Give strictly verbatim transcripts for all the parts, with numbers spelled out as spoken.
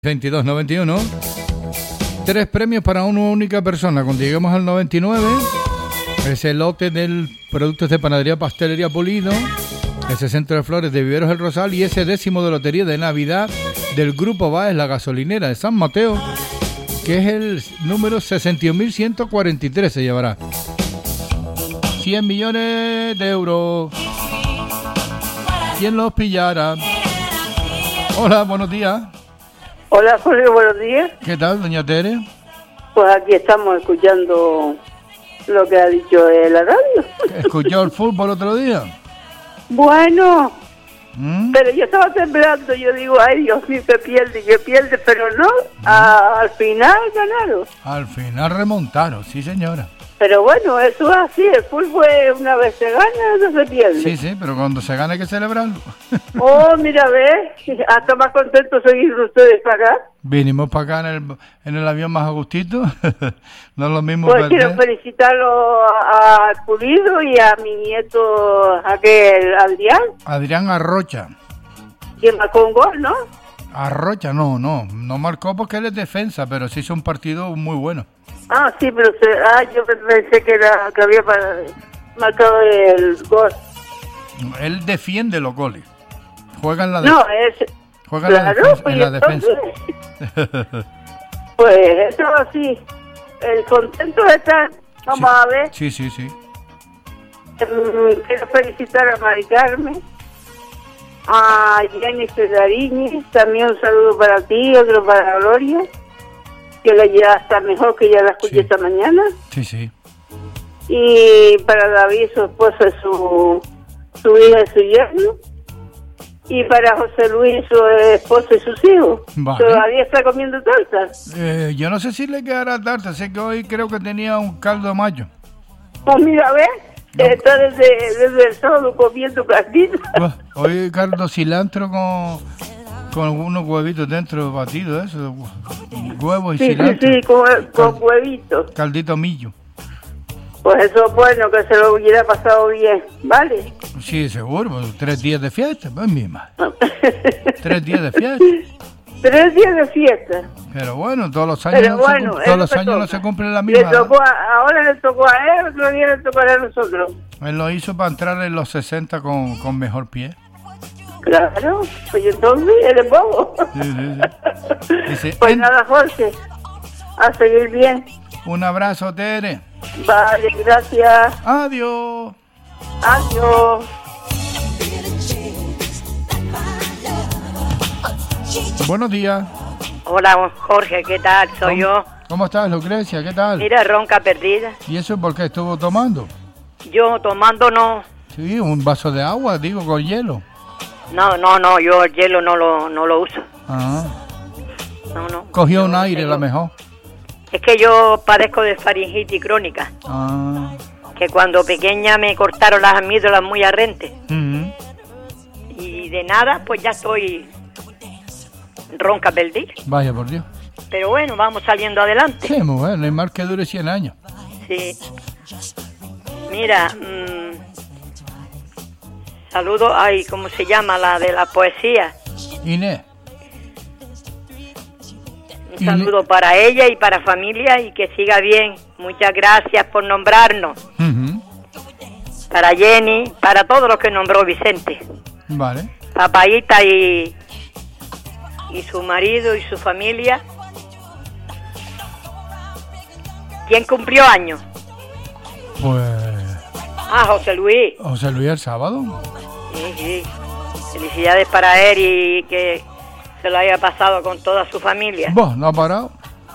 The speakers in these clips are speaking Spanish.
veintidós noventa y uno. Tres premios para una única persona. Cuando lleguemos al noventa y nueve, ese lote del productos de panadería, pastelería Pulido, ese centro de flores de Viveros El Rosal y ese décimo de lotería de Navidad del Grupo Báez, la gasolinera de San Mateo, que es el número sesenta y un mil ciento cuarenta y tres, se llevará cien millones de euros. ¿Quién los pillara? Hola, buenos días. Hola, Jorge, buenos días. ¿Qué tal, doña Tere? Pues aquí estamos escuchando lo que ha dicho en la radio. ¿Escuchó el fútbol otro día? Bueno, ¿Mm? pero yo estaba temblando, yo digo, ay Dios mío, que pierde, que pierde, pero no, a, al final ganaron. Al final remontaron, sí señora. Pero bueno, eso es así, el fútbol una vez se gana, no se pierde. Sí, sí, pero cuando se gana hay que celebrarlo. Oh, mira, ve, hasta más contento seguir ustedes para acá. Vinimos para acá en el, en el avión más a gustito. No es lo mismo Pues perder. quiero felicitarlo a, a Pulido y a mi nieto, aquel Adrián, Adrián Arrocha. que marcó un gol, ¿no? Arrocha, no, no, no marcó porque él es defensa, pero sí hizo un partido muy bueno. Ah, sí, pero se, ah, yo pensé que, era, que había para, marcado el gol. Él defiende los goles. Juega en la, de- No, es... juega en la claro, defensa. pues En la defensa. entonces, pues eso así. El contento está, vamos Sí. a ver. Sí, sí, sí. Mm, Quiero felicitar a Mari Carmen, a Jenny Cedariñez, también un saludo para ti, otro para Gloria, que la ya está mejor, que ya la escuché Sí. esta mañana. Sí, sí. Y para David, su esposa, su, su hija y su yerno. Y para José Luis, su esposa y sus hijos. Vale. Todavía está comiendo tortas. Eh, yo no sé si le quedará tarta, sé que hoy creo que tenía un caldo de mayo. Pues mira, ¿ves? No. Está desde, desde el sábado comiendo caldito. Buah, hoy caldo cilantro con, con unos huevitos dentro batidos, eso, huevos y Sí, sí, cilantro. sí, con, con Cal- huevitos. Caldito millo. Pues eso es bueno, que se lo hubiera pasado bien, ¿vale? Sí, seguro, pues, tres días de fiesta, pues mi madre. Tres días de fiesta. Tres días de fiesta. Pero bueno, todos los años, Pero no, se bueno, cum- es todos lo los que años no toca. se cumple la Le misma. tocó a- ahora le tocó a él, otro día le tocará a nosotros. Él lo hizo para entrar en los sesenta con, con mejor pie. Claro, pues entonces él es bobo. Sí, sí, sí. Dice, Pues en- nada, Jorge, a seguir bien. un abrazo, Tere. Vale, gracias. Adiós. Adiós. Buenos días. Hola, Jorge, ¿qué tal? Soy yo. ¿Cómo estás, Lucrecia? ¿Qué tal? Mira, ronca perdida. ¿Y eso por qué estuvo tomando? Yo tomando no. Sí, un vaso de agua, digo, con hielo. No, no, no, yo el hielo no lo, no lo uso. Ah, No, no. cogió un Yo aire, tengo- la mejor. Es que yo padezco de faringitis crónica, Ah, que cuando pequeña me cortaron las amígdalas muy arrentes. ujú. Y de nada, pues ya estoy ronca perdida. Vaya por Dios. Pero bueno, vamos saliendo adelante. Sí, mujer, no hay mal que dure cien años. Sí. Mira, mmm, saludo, ay, ¿cómo se llama la de la poesía? Inés. Un saludo para ella y para familia y que siga bien. Muchas gracias por nombrarnos. Ujú. Para Jenny, para todos los que nombró Vicente. Vale. Papaíta y, y su marido y su familia. ¿Quién cumplió años? Pues Ah, José Luis. José Luis el sábado. Sí, sí. Felicidades para él y que se lo haya pasado con toda su familia. Vos, no ha parado.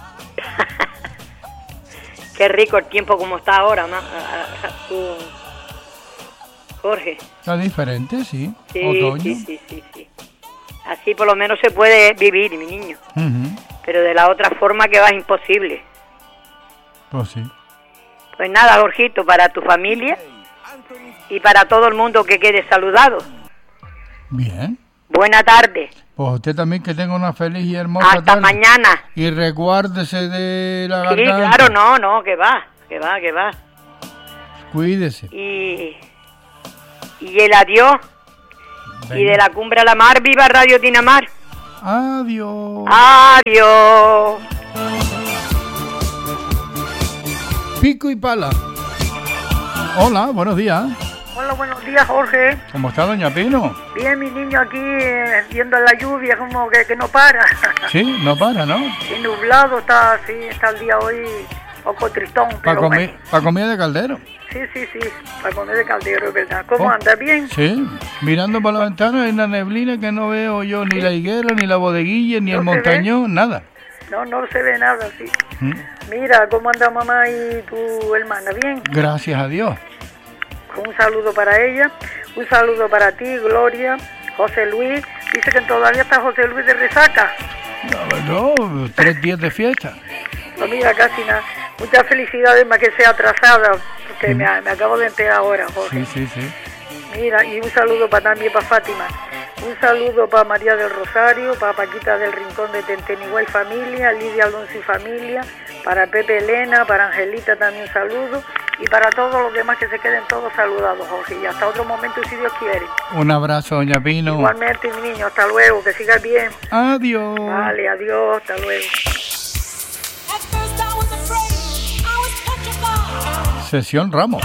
Qué rico el tiempo como está ahora, ma- a- a- tú, Jorge. Está diferente, sí. Sí, Otoño. sí, sí, sí, sí. Así por lo menos se puede vivir, mi niño. Ujú. Pero de la otra forma que va es imposible. Pues sí. Pues nada, Jorgito, para tu familia y para todo el mundo que quede saludado. Bien. Buena tarde. Pues usted también que tenga una feliz y hermosa Hasta tarde. mañana. Y recuérdese de la Sí, garganta. claro, no, no, que va, que va, que va. Cuídese. Y, y el adiós. Venga. Y de la cumbre a la mar, viva Radio Dinamar. Adiós. Adiós. Pico y pala. Hola, buenos días. Hola, buenos días, Jorge. ¿Cómo está, doña Pino? Bien, mi niño aquí eh, viendo la lluvia, como que, que no para. Sí, no para, ¿no? Y nublado está, sí, está el día hoy un poco tristón. Para pero comer, bueno. pa comida de caldero. Sí, sí, sí, para comer de caldero, es verdad. ¿Cómo Oh. anda? ¿Bien? Sí, mirando por la ventana hay una neblina que no veo yo ni la higuera, ni la bodeguilla, ni ¿No el se ve? montañón, nada. No, no se ve nada, sí. ¿Mm? Mira, ¿cómo anda mamá y tu hermana? ¿Bien? Gracias a Dios. Un saludo para ella, un saludo para ti, Gloria, José Luis. Dice que todavía está José Luis de resaca. No, no, tres días de fiesta. No, mira, casi nada. Muchas felicidades, más que sea atrasada, porque Mm. me, me acabo de enterar ahora, Jorge. Sí, sí, sí. Mira, y un saludo para también para Fátima. Un saludo para María del Rosario, para Paquita del Rincón de Tentenigua y familia, Lidia Alonso y familia, para Pepe Elena, para Angelita también un saludo, y para todos los demás que se queden todos saludados, Jorge. Y hasta otro momento, si Dios quiere. Un abrazo, doña Pino. Igualmente, mi niño, hasta luego, que sigas bien. Adiós. Vale, adiós, hasta luego. Sesión Ramos.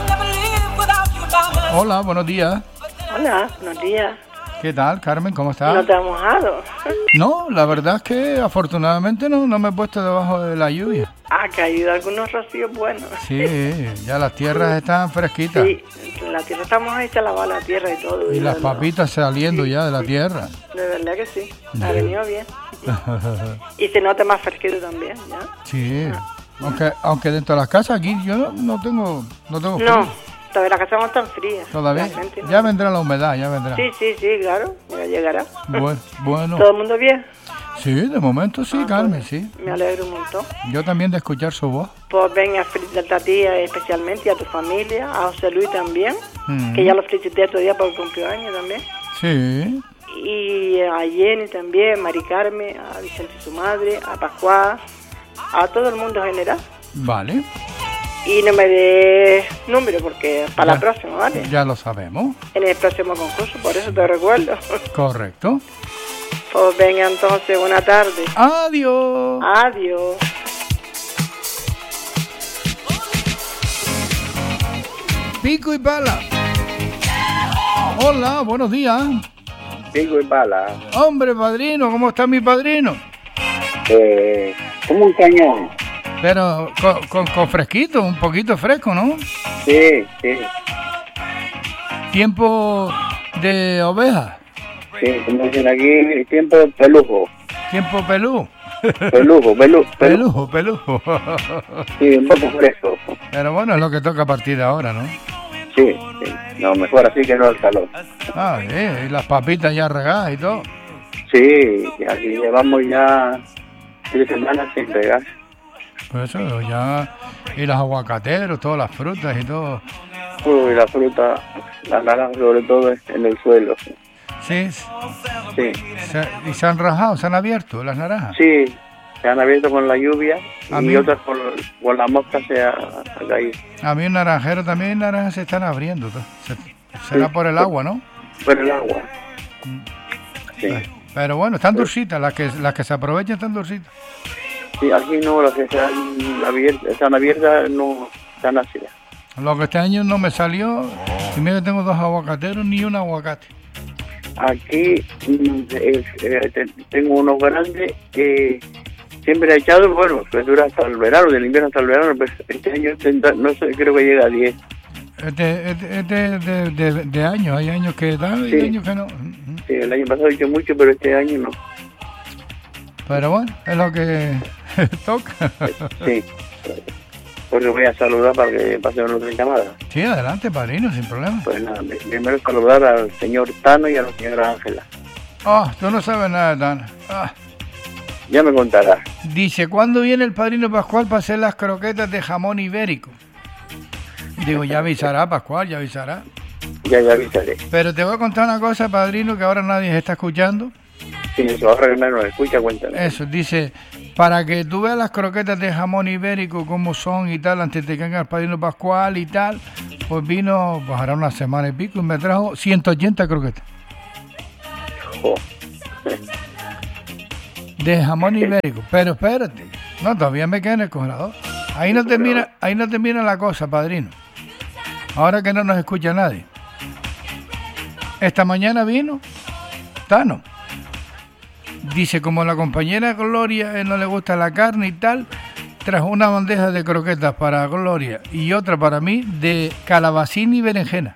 Hola, buenos días. Hola, buenos días. ¿Qué tal, Carmen? ¿Cómo ¿No estás? te has mojado? No, la verdad es que afortunadamente no, no me he puesto debajo de la lluvia. Ha caído algunos rocíos buenos. Sí, ya las tierras están fresquitas. Sí, la tierra está mojada y se lava la tierra y todo. Y las lo- papitas saliendo Sí, ya de la sí. tierra. De verdad que sí, ha Ya. venido bien. Y se nota más fresquito también, ¿ya? Sí, aunque aunque dentro de las casas aquí yo no, no tengo no tengo frío. No, todavía las casas no están frías. Todavía. realmente no. Ya vendrá la humedad, ya vendrá. Sí, sí, sí, claro, ya llegará. Bueno, bueno. ¿Todo el mundo bien? Sí, de momento sí, Ah, Carmen, pues, sí. Me alegro un montón. Yo también de escuchar su voz. Pues ven a felicitarte a ti especialmente y a tu familia, a José Luis también, Mm. que ya lo felicité otro día por el cumpleaños también. Sí. Y a Jenny también, Mari Carmen, a Vicente y su madre, a Pascual, a todo el mundo en general. Vale. Y no me des número porque para Ya. la próxima, ¿vale? Ya lo sabemos. En el próximo concurso, por eso te recuerdo. Correcto. Pues venga entonces, buena tarde. Adiós. Adiós. Pico y pala. Hola, buenos días. Pico y pala. Hombre, padrino, ¿cómo está mi padrino? Eh, como un cañón. Pero con, con, con fresquito, un poquito fresco, ¿no? Sí, sí, Tiempo de oveja, sí. Como dicen aquí, tiempo pelujo. tiempo pelú. Pelujo, pelu, pelu. Pelujo, pelujo. Sí, un poco fresco. Pero bueno, es lo que toca a partir de ahora, ¿no? Sí, sí. No, mejor así que no el calor. Ah, sí, y las papitas ya regadas y todo. Sí, y aquí llevamos ya tres semanas sin pegar. Pues eso, ya. Y los aguacateros, todas las frutas y todo. Uy, la fruta, la naranja sobre todo en el suelo. Sí, Sí, se- y se han rajado, se han abierto las naranjas. sí, se han abierto con la lluvia A y mí- otras con, con la mosca se ha, ha caído. A mí un naranjero también naranjas se están abriendo. todo. Se- será por el agua, ¿no? Por el agua. Sí, Pero bueno, están dulcitas, las que, las que se aprovechan están dulcitas. sí, aquí no, las que están abiertas, están abiertas no están ácidas. Lo que este año no me salió, y mira que tengo dos aguacateros ni un aguacate. Aquí mm, eh, eh, te- tengo unos grandes que siempre he echado, bueno, que dura hasta el verano, del invierno hasta el verano, pero este año tendrá- no sé, creo que llega a diez. Este, este, este de, de, de años, hay años que dan y Sí. años que no. Sí, el año pasado he hecho mucho, pero este año no. Pero bueno, es lo que toca. Sí, porque voy a saludar para que pase una otra llamada. Sí, adelante, padrino, sin problema. Pues nada, primero saludar al señor Tano y a la señora Ángela. Ah, tú no sabes nada, Dan. Ah, Ya me contará. dice, ¿cuándo viene el padrino Pascual para hacer las croquetas de jamón ibérico? Digo, ya avisará, Pascual, ya avisará. Ya, ya avisaré. Pero te voy a contar una cosa, padrino, que ahora nadie se está escuchando. Sí, eso, ahora que menos escucha, cuéntame. Eso, dice, para que tú veas las croquetas de jamón ibérico, cómo son y tal, antes de que venga el padrino Pascual y tal, pues vino, pues hará una semana y pico, y me trajo ciento ochenta croquetas. Jo. de jamón ibérico. Pero espérate, no, todavía me queda en el congelador. Ahí no termina, ahí no termina la cosa, padrino. Ahora que no nos escucha nadie. Esta mañana vino Tano. Dice, como la compañera Gloria él no le gusta la carne y tal, trajo una bandeja de croquetas para Gloria y otra para mí de calabacín y berenjena.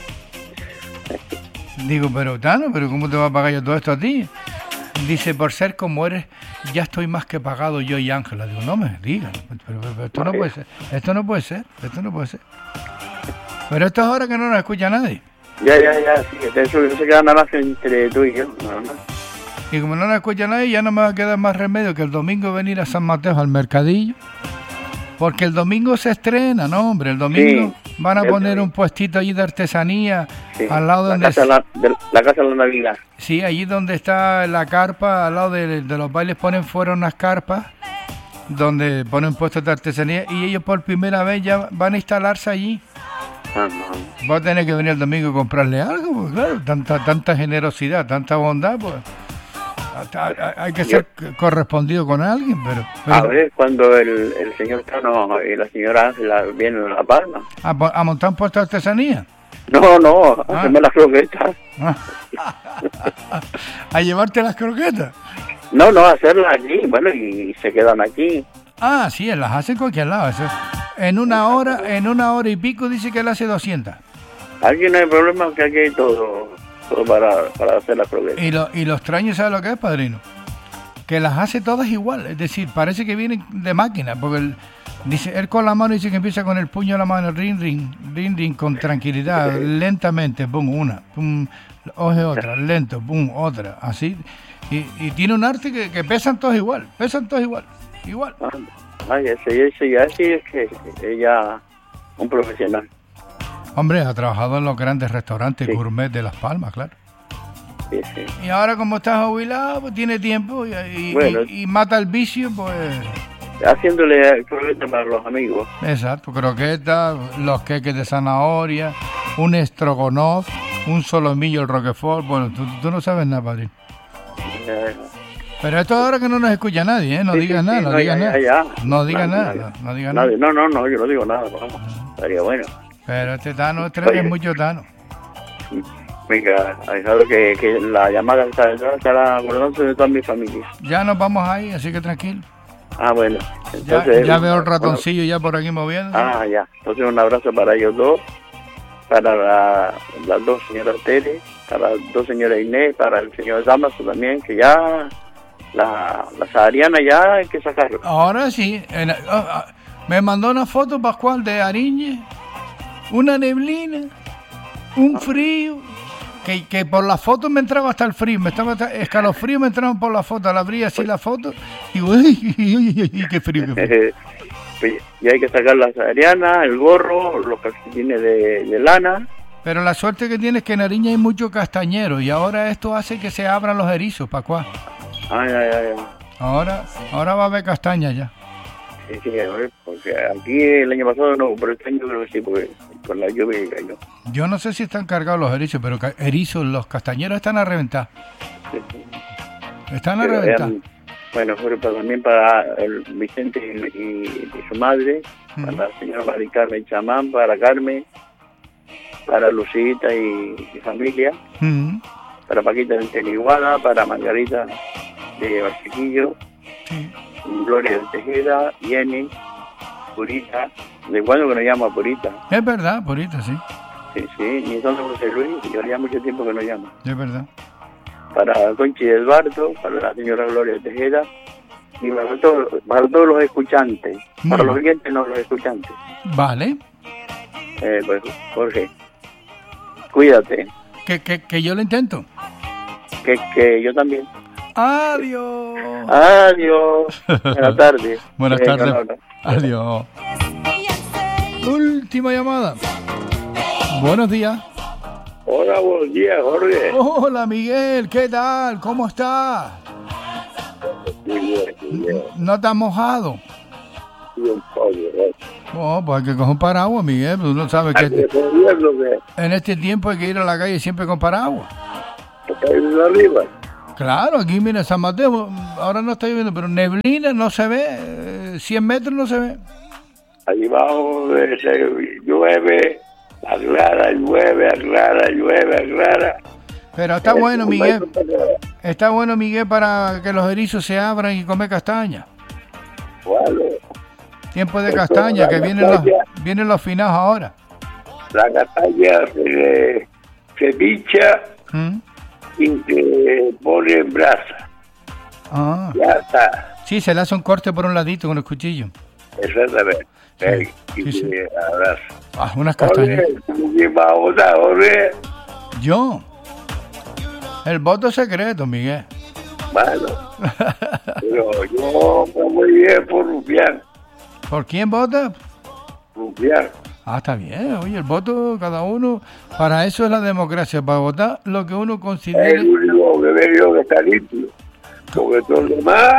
Digo, pero Tano, ¿pero cómo te va a pagar yo todo esto a ti? Dice, por ser como eres, ya estoy más que pagado yo y Ángela. Digo, no me digan, pero, pero, pero esto no puede ser, esto no puede ser, esto no puede ser. Pero esto es ahora que no nos escucha nadie. Ya, ya, ya, sí, eso se queda nada más entre tú y yo, nada más. Y como no nos escucha nadie, ya no me va a quedar más remedio que el domingo venir a San Mateo al mercadillo. Porque el domingo se estrena, ¿no, hombre? El domingo sí, van a poner un puestito allí de artesanía, sí, al lado la donde... Casa la, de, la casa de la Navidad. Sí, allí donde está la carpa, al lado de, de los bailes ponen fuera unas carpas, donde ponen puestos de artesanía, y ellos por primera vez ya van a instalarse allí. Ah, no. Va a tener que venir el domingo a comprarle algo, pues claro, tanta, tanta generosidad, tanta bondad, pues... Hay que ser Yo, correspondido con alguien, pero... pero... A ver, cuando el, el señor Tano y la señora Ángela vienen a La Palma. ¿A, a montar un puesto de artesanía? No, no, a ah. hacerme las croquetas. Ah. ¿A llevarte las croquetas? No, no, a hacerlas allí, bueno, y, y se quedan aquí. Ah, sí, él las hace en cualquier lado. Eso. En una hora, en una hora y pico dice que él hace doscientas. Aquí no hay problema, que aquí hay todo... todo para, para hacer las croquetas. Y lo, y lo extraño, ¿sabes lo que es, padrino? Que las hace todas igual, es decir, parece que vienen de máquina, porque él, dice, él con la mano dice que empieza con el puño de la mano, ring, ring, ring, ring, con tranquilidad, lentamente, pum, una, pum, oje otra, lento, pum, otra, así, y, y tiene un arte que, que pesan todos igual, pesan todos igual, igual. Ay, ese, ese ya sí es que ella, un profesional. Hombre, ha trabajado en los grandes restaurantes sí. gourmet de Las Palmas, claro. Sí, sí. Y ahora como está jubilado, pues tiene tiempo y, y, bueno, y, y mata el vicio, pues... Haciéndole croquetas para los amigos. Exacto, croquetas, los queques de zanahoria, un estrogonoff, un solomillo, el roquefort. Bueno, tú, tú no sabes nada, padrino. Eh, Pero esto ahora que no nos escucha nadie, ¿eh? No sí, digas sí, nada, sí, no no, digas ya, nada. Ya, ya. No digas no, nada, no, no digas nada. nada. No, no, no, yo no digo nada, vamos. Estaría bueno. Pero este Tano trae mucho Tano. Venga, avisado que, que la llamada está detrás, estará acordándose de toda mi familia. Ya nos vamos ahí, así que tranquilo. Ah, bueno. Entonces, ya, ya veo el ratoncillo bueno, ya por aquí moviendo. Ah, ya. Entonces un abrazo para ellos dos, para la, las dos señoras Tere, para las dos señoras Inés, para el señor Damaso también, que ya la, la sahariana ya hay que sacarlo. Ahora sí. En, uh, uh, me mandó una foto, Pascual, de Ariñe, una neblina, un frío, que, que por la foto me entraba hasta el frío, me estaba hasta, escalofrío me entraban por la foto, la abría así la foto, y digo, ¡ay, ay, ay, qué frío, qué frío! Pues, y hay que sacar la sahariana, el gorro, los calcetines de, de lana. Pero la suerte que tiene es que en Ariñe hay mucho castañero, y ahora esto hace que se abran los erizos, Pascual. Ay, ay, ay, ay. Ahora, ahora va a haber castaña ya. Sí, sí, a ver, porque aquí el año pasado no, pero este año creo que sí, porque con la lluvia que cayó. Yo no sé si están cargados los erizos, pero erizos, los castañeros están a reventar. Sí, sí. Están pero a reventar. Eran, bueno, pero también para el Vicente y, y, y su madre, uh-huh. Para la señora Mari Carmen Chamán, para Carmen, para Lucita y, y familia, uh-huh. Para Paquita de Teniguada, para Margarita de Barsequillo, sí. Gloria de Tejeda, Jenny, Purita. ¿De cuándo que nos llama Purita? Es verdad, Purita, sí. Sí, sí, y entonces José Luis, yo ya mucho tiempo que nos llama. Es verdad. Para Conchi de Eduardo, para la señora Gloria de Tejeda, y para todos, para todos los escuchantes. Muy para bien. Los oyentes, no los escuchantes. Vale. Eh, pues, Jorge, cuídate. Que, que, que yo lo intento. Que, que yo también. Adiós. Adiós. Buenas tardes. Buenas eh, tardes. Adiós. Última llamada. Buenos días. Hola, buenos días, Jorge. Hola, Miguel. ¿Qué tal? ¿Cómo estás? Muy bien, muy bien. ¿No te has mojado? Sí, un poco, ¿eh? Oh, pues hay que coger un paraguas, Miguel. Tú no sabes que, que en este tiempo hay que ir a la calle siempre con paraguas. ¿Está ahí arriba? Claro, aquí mira, San Mateo, ahora no está lloviendo, pero neblina no se ve, eh, cien metros no se ve. Allí abajo eh, se llueve, aclara, llueve, aclara, llueve, aclara. Pero está bueno, Miguel, está bueno, Miguel, para que los erizos se abran y comer castaña. Bueno, Tiempo de castaña, que vienen los, vienen los finados ahora. la castaña se, se picha ¿Mm? y se pone en brasa. Ah. Ya está, Sí, se le hace un corte por un ladito con el cuchillo. exactamente. Sí, Eh, y sí, sí. se abraza. Ah, unas castañas. Jorge, ¿tú quién vas a votar, Jorge? Yo. El voto secreto, Miguel. Bueno, pero yo me voy bien por Rufián. ¿Por quién vota? Rufián. Ah, está bien. Oye, el voto, cada uno, para eso es la democracia, para votar lo que uno Es considere. el único que veo que está limpio. Porque todos los demás,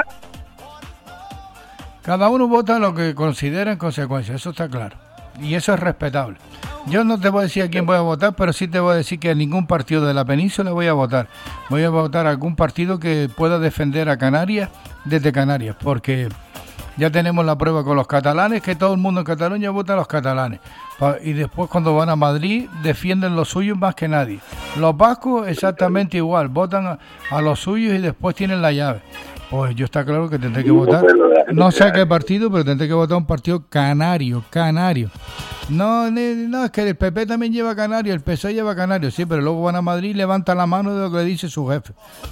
Cada uno vota lo que considera en consecuencia, eso está claro. Y eso es respetable. Yo no te voy a decir a quién voy a votar, pero sí te voy a decir que a ningún partido de la península voy a votar. Voy a votar a algún partido que pueda defender a Canarias desde Canarias, porque ya tenemos la prueba con los catalanes, que todo el mundo en Cataluña vota a los catalanes. Pa- Y después cuando van a Madrid defienden los suyos más que nadie. Los vascos exactamente igual, votan a, a los suyos y después tienen la llave. Pues yo está claro que tendré que votar, no sé a qué partido, pero tendré que votar a un partido canario, canario. No, ni- no, es que el P P también lleva canario, el P S O E lleva canario, sí, pero luego van a Madrid y levantan la mano de lo que dice su jefe.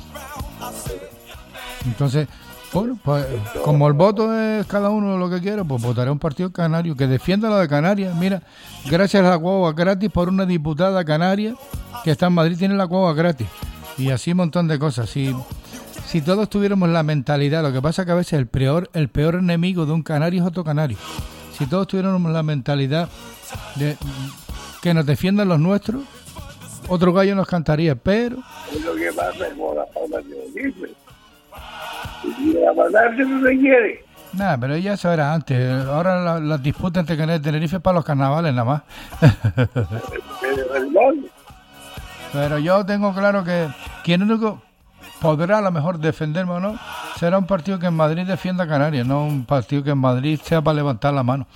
Entonces, bueno, pues como el voto es cada uno lo que quiera, pues votaré a un partido canario que defienda lo de Canarias. Mira, gracias a la guagua gratis por una diputada canaria que está en Madrid, tiene la guagua gratis. Y así un montón de cosas. Si, si todos tuviéramos la mentalidad, lo que pasa es que a veces el peor, el peor enemigo de un canario es otro canario. Si todos tuviéramos la mentalidad de que nos defiendan los nuestros, otro gallo nos cantaría, pero es lo que pasa con la forma que lo dice. Y si la matarse no se quiere. nada, pero ya eso era antes. Ahora la- las disputas entre Canarias y Tenerife es para los carnavales nada más. Pero el mundo, Pero yo tengo claro que quien único podrá a lo mejor defenderme o no será un partido que en Madrid defienda a Canarias, no un partido que en Madrid sea para levantar la mano.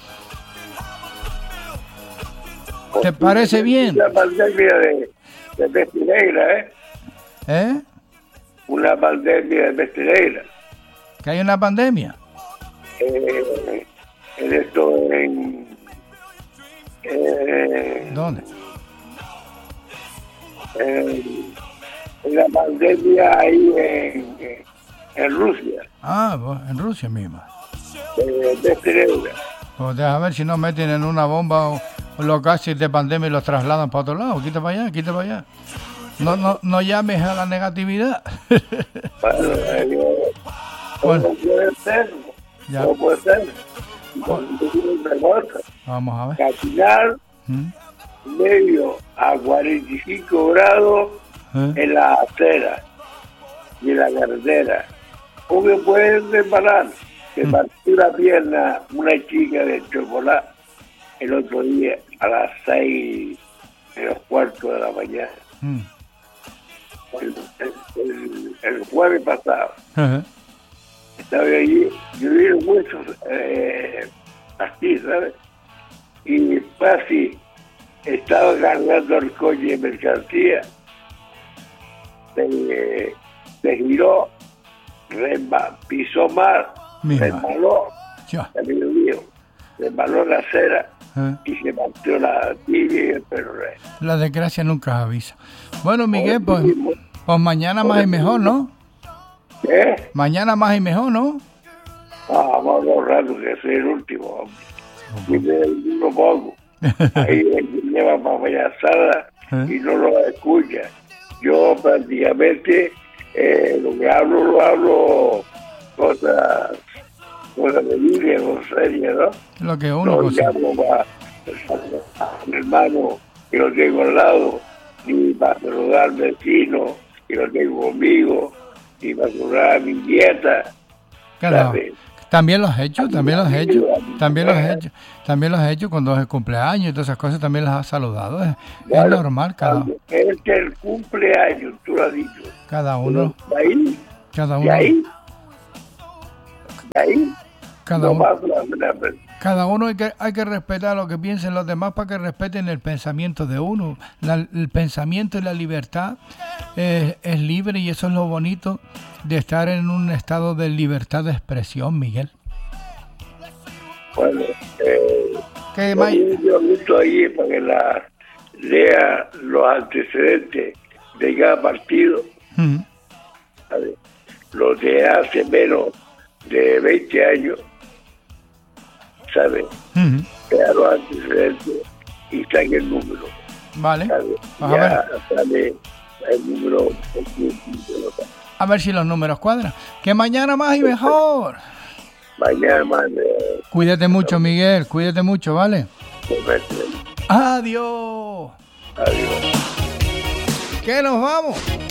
¿Te parece bien? una pandemia de, de peste negra, ¿eh? ¿Eh? Una pandemia de peste negra. ¿Que hay una pandemia? Eh, en esto, en... Eh, ¿Dónde? en, en la pandemia ahí en, en Rusia, Ah, pues, en Rusia misma. de peste negra. Pues deja ver si nos meten en una bomba o, o los gases de pandemia y los trasladan para otro lado. Quita para allá, quita para allá. No, no, no llames a la negatividad. Bueno, eh, Bueno. no puede ser, Ya. no puede ser. Cuando tú una cosa, Vamos a ver. caminar ¿Mm? medio a cuarenta y cinco grados ¿Eh? en la acera y en la carretera. O que pueden reparar, que Mm. partió la pierna una chica de chocolate el otro día a las seis de los cuartos de la mañana. ¿Mm? El, el- el- el jueves pasado. Ajá. Estaba allí, yo vi los huesos eh, así, ¿sabes? Y fue así. Estaba cargando el coche de mercancía. Se, se giró, remba, pisó mal, Mira. resbaló, Ya. amigo mío, resbaló la acera ¿Eh? y se partió la tibia y el perro rey. La desgracia nunca avisa. Bueno, Miguel, pues, pues mañana más y mejor, ¿no? ¿Eh? Mañana más y mejor, ¿no? Ah, vamos a rato que soy el último, hombre. Y me uno poco. Ahí me lleva para payasada ¿Eh? y no lo escucha. Yo prácticamente eh, lo que hablo, lo hablo cosas, cosas de Biblia, cosas serias, ¿no? Lo que uno No consigue. llamo para a mi hermano que lo tengo al lado, ni para saludar al vecino que lo tengo conmigo, ni para saludar a mi nieta. Claro. ¿sabes? También lo has hecho, también lo has hecho, también lo has hecho, también lo has hecho cuando es el cumpleaños y todas esas cosas, también las has saludado. Es, es Bueno, normal, cada cuando es el cumpleaños, tú lo has dicho. Cada uno. De ahí, Cada de uno. ahí, de ahí, Cada no uno. más la- la- la- Cada uno hay que, hay que respetar lo que piensen los demás para que respeten el pensamiento de uno. La- el pensamiento y la libertad eh, es libre, y eso es lo bonito de estar en un estado de libertad de expresión, Miguel. Bueno, eh, ¿Qué yo más? yo gusto ahí para que la lea los antecedentes de cada partido, Mm, ¿sabe? Los de hace menos de veinte años, ¿sabe? mm, Lea los antecedentes y saque el número, Vale. ¿sabe? Pues a ver. Ya sale el número. A ver si los números cuadran. Que mañana más y mejor. Mañana más de Cuídate mucho, Miguel. Cuídate mucho, ¿vale? comercio. Adiós. Adiós. Que nos vamos.